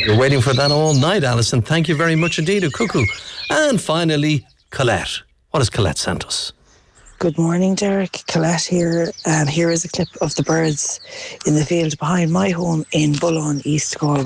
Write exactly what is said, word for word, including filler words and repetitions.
You're waiting for that all night, Alison. Thank you very much indeed. A cuckoo. And finally, Colette. What has Colette sent us? Good morning, Derek. Colette here, and here is a clip of the birds in the field behind my home in Bullon, East Galway.